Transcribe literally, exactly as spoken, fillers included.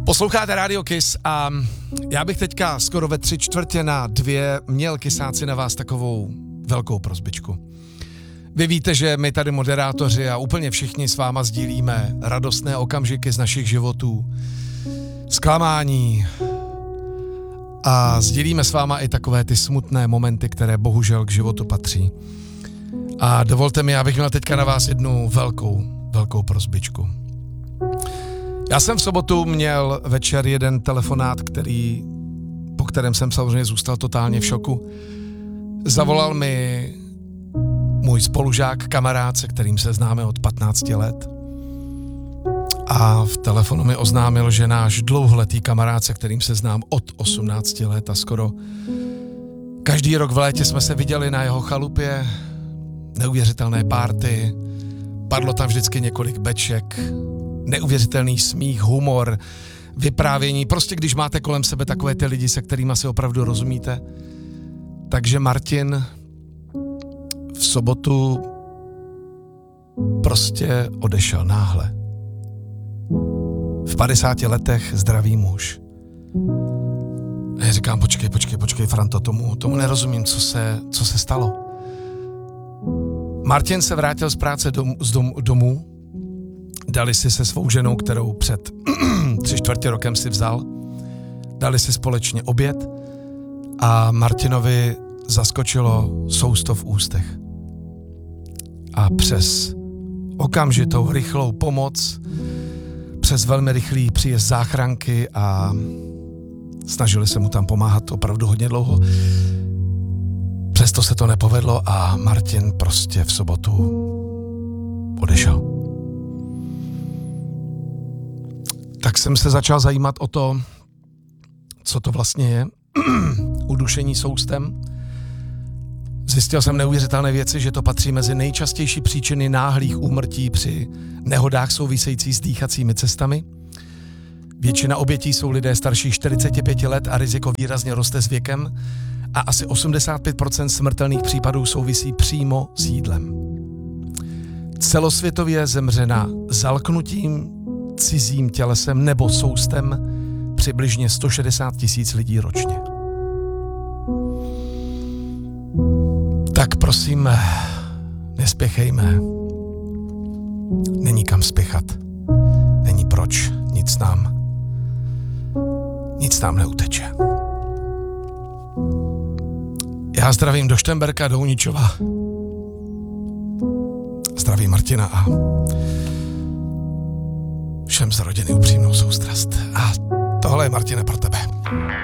Posloucháte Radio Kiss a já bych teďka skoro ve tři čtvrtě na dvě měl kysáci na vás takovou velkou prosbičku. Vy víte, že my tady moderátoři a úplně všichni s váma sdílíme radostné okamžiky z našich životů, zklamání a sdílíme s váma i takové ty smutné momenty, které bohužel k životu patří. A dovolte mi, abych měl teďka na vás jednu velkou, velkou prosbičku. Já jsem v sobotu měl večer jeden telefonát, který, po kterém jsem samozřejmě zůstal totálně v šoku. Zavolal mi můj spolužák, kamarád, se kterým se známe od patnácti let. A v telefonu mi oznámil, že náš dlouholetý kamarád, se kterým se znám od osmnácti let a skoro každý rok v létě jsme se viděli na jeho chalupě, neuvěřitelné párty, padlo tam vždycky několik beček, neuvěřitelný smích, humor, vyprávění, prostě když máte kolem sebe takové ty lidi, se kterými si opravdu rozumíte. Takže Martin v sobotu prostě odešel náhle. V padesáti letech zdravý muž. A já říkám, počkej, počkej, počkej, Franto, tomu, tomu nerozumím, co se, co se stalo. Martin se vrátil z práce dom, z dom, domů, dali si se svou ženou, kterou před tři čtvrtě rokem si vzal, dali si společně oběd a Martinovi zaskočilo sousto v ústech. A přes okamžitou rychlou pomoc, přes velmi rychlý příjezd záchranky a snažili se mu tam pomáhat opravdu hodně dlouho, přesto se to nepovedlo a Martin prostě v sobotu odešel. Tak jsem se začal zajímat o to, co to vlastně je, udušení soustem. Zjistil jsem neuvěřitelné věci, že to patří mezi nejčastější příčiny náhlých úmrtí při nehodách souvisejících s dýchacími cestami. Většina obětí jsou lidé starší čtyřicet pět let a riziko výrazně roste s věkem a asi osmdesát pět procent smrtelných případů souvisí přímo s jídlem. Celosvětově zemře na zalknutím cizím tělesem nebo soustem přibližně sto šedesát tisíc lidí ročně. Tak prosím, nespěchejme. Není kam spěchat. Není proč. Nic nám. Nic nám neuteče. Já zdravím do Štemberka, do Uničova. Zdravím Martina a všem z rodiny upřímnou soustrast. A tohle je, Martine, pro tebe.